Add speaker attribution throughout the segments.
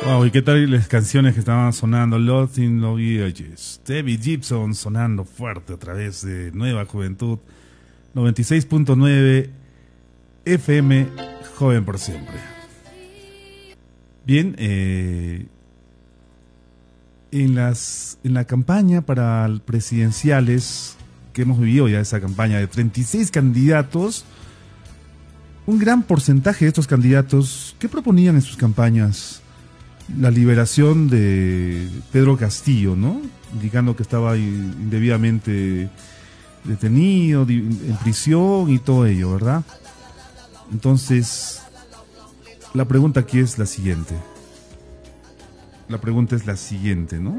Speaker 1: Wow, ¿y qué tal las canciones que estaban sonando? Lost in the Villages. Debbie Gibson sonando fuerte a través de Nueva Juventud 96.9 FM, joven por siempre. Bien, en la campaña para presidenciales que hemos vivido ya, esa campaña de 36 candidatos, un gran porcentaje de estos candidatos, ¿qué proponían en sus campañas? La liberación de Pedro Castillo, ¿no? Indicando que estaba indebidamente detenido, en prisión y todo ello, ¿verdad? Entonces, la pregunta aquí es la siguiente. La pregunta es la siguiente, ¿no?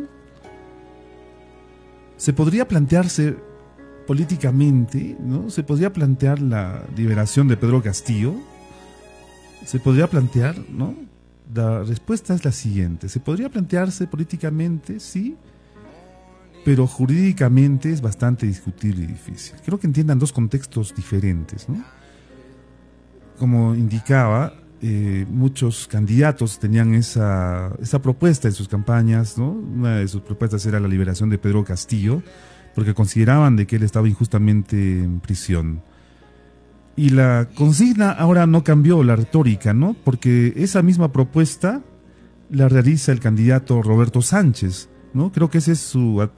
Speaker 1: ¿Se podría plantearse políticamente, ¿no? ¿Se podría plantear la liberación de Pedro Castillo? ¿Se podría plantear, ¿no? La respuesta es la siguiente. ¿Se podría plantearse políticamente? Sí, pero jurídicamente es bastante discutible y difícil. Creo que entiendan dos contextos diferentes, ¿no? Como indicaba, muchos candidatos tenían esa propuesta en sus campañas, ¿no? Una de sus propuestas era la liberación de Pedro Castillo, porque consideraban de que él estaba injustamente en prisión. Y la consigna ahora no cambió, la retórica, ¿no? Porque esa misma propuesta la realiza el candidato Roberto Sánchez, ¿no? Creo que esa es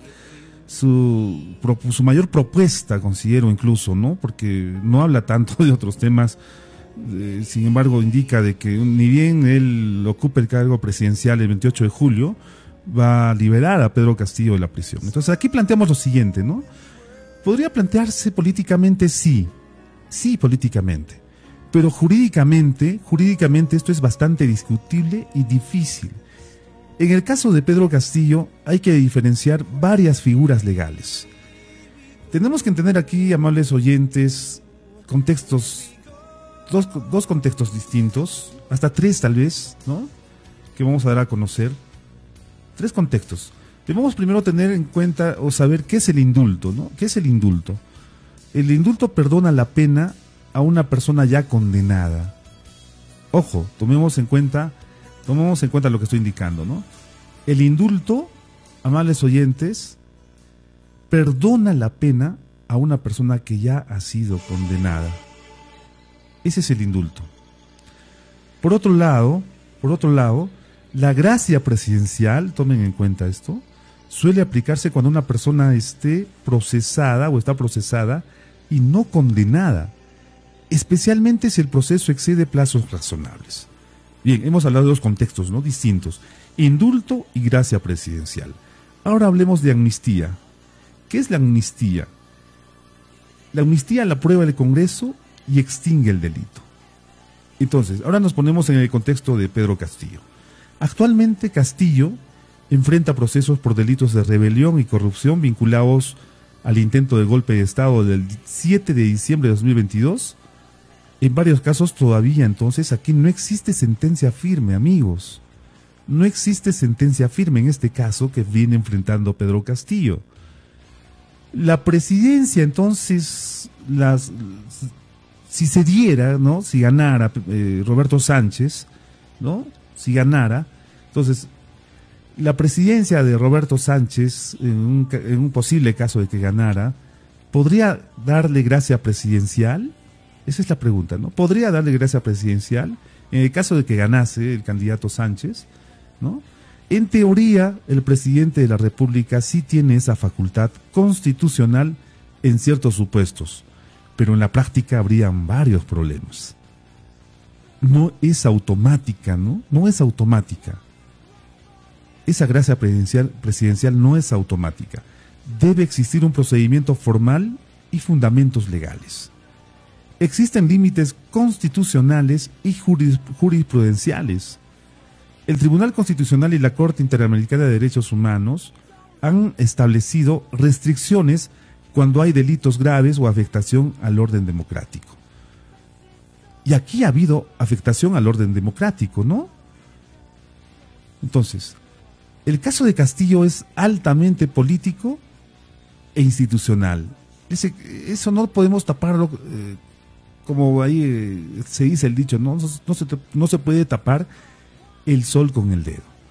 Speaker 1: su mayor propuesta, considero incluso, ¿no? Porque no habla tanto de otros temas, sin embargo indica de que ni bien él ocupe el cargo presidencial el 28 de julio, va a liberar a Pedro Castillo de la prisión. Entonces aquí planteamos lo siguiente, ¿no? ¿Podría plantearse políticamente? Sí, políticamente, pero jurídicamente esto es bastante discutible y difícil. En el caso de Pedro Castillo hay que diferenciar varias figuras legales. Tenemos que entender aquí, amables oyentes, contextos, dos contextos distintos, hasta tres tal vez, ¿no? Que vamos a dar a conocer. Tres contextos. Debemos primero tener en cuenta o saber qué es el indulto, ¿no? ¿Qué es el indulto? El indulto perdona la pena a una persona ya condenada. Ojo, tomemos en cuenta lo que estoy indicando, ¿no? El indulto, amables oyentes, perdona la pena a una persona que ya ha sido condenada. Ese es el indulto. Por otro lado, la gracia presidencial, tomen en cuenta esto, suele aplicarse cuando una persona esté procesada o está procesada y no condenada, especialmente si el proceso excede plazos razonables. Bien, hemos hablado de dos contextos, ¿no? Distintos: indulto y gracia presidencial. Ahora hablemos de amnistía. ¿Qué es la amnistía? La amnistía la aprueba el Congreso y extingue el delito. Entonces, ahora nos ponemos en el contexto de Pedro Castillo. Actualmente Castillo enfrenta procesos por delitos de rebelión y corrupción vinculados al intento de golpe de Estado del 7 de diciembre de 2022, en varios casos todavía entonces aquí no existe sentencia firme, amigos. No existe sentencia firme en este caso que viene enfrentando Pedro Castillo. La presidencia entonces, si se diera, ¿no? Si ganara Roberto Sánchez, ¿no? Si ganara, entonces la presidencia de Roberto Sánchez, en un posible caso de que ganara, ¿podría darle gracia presidencial? Esa es la pregunta, ¿no? ¿Podría darle gracia presidencial en el caso de que ganase el candidato Sánchez, ¿no? En teoría, el presidente de la República sí tiene esa facultad constitucional en ciertos supuestos, pero en la práctica habrían varios problemas. No es automática, ¿no? No es automática. Esa gracia presidencial no es automática. Debe existir un procedimiento formal y fundamentos legales. Existen límites constitucionales y jurisprudenciales. El Tribunal Constitucional y la Corte Interamericana de Derechos Humanos han establecido restricciones cuando hay delitos graves o afectación al orden democrático. Y aquí ha habido afectación al orden democrático, ¿no? Entonces, el caso de Castillo es altamente político e institucional. Eso no podemos taparlo, como ahí se dice el dicho, no se puede tapar el sol con el dedo.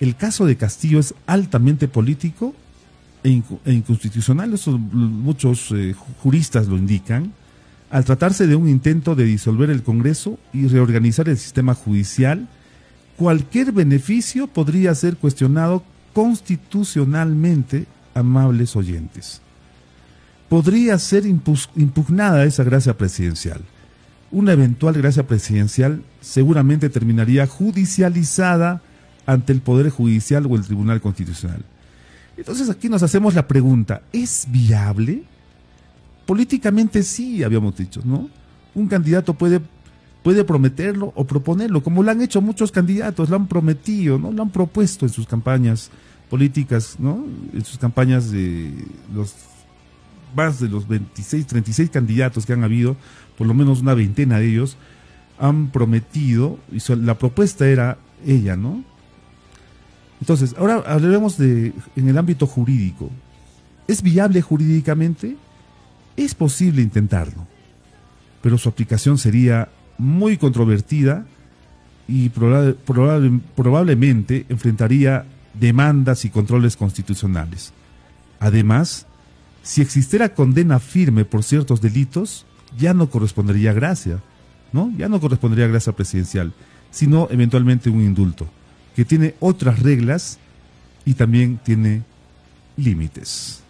Speaker 1: el caso de Castillo es altamente político e inconstitucional. Eso muchos juristas lo indican, al tratarse de un intento de disolver el Congreso y reorganizar el sistema judicial. Cualquier beneficio podría ser cuestionado constitucionalmente, amables oyentes. Podría ser impugnada esa gracia presidencial. Una eventual gracia presidencial seguramente terminaría judicializada ante el Poder Judicial o el Tribunal Constitucional. Entonces aquí nos hacemos la pregunta, ¿es viable? Políticamente sí, habíamos dicho, ¿no? Un candidato puede prometerlo o proponerlo, como lo han hecho muchos candidatos, lo han prometido, ¿no? Lo han propuesto en sus campañas políticas, ¿no? En sus campañas de más de los 26, 36 candidatos que han habido, por lo menos una veintena de ellos, han prometido, y la propuesta era ella, ¿no? Entonces, ahora hablaremos en el ámbito jurídico. ¿Es viable jurídicamente? Es posible intentarlo, pero su aplicación sería muy controvertida y probablemente enfrentaría demandas y controles constitucionales. Además, si existiera condena firme por ciertos delitos, ya no correspondería gracia, ¿no? Ya no correspondería gracia presidencial, sino eventualmente un indulto, que tiene otras reglas y también tiene límites.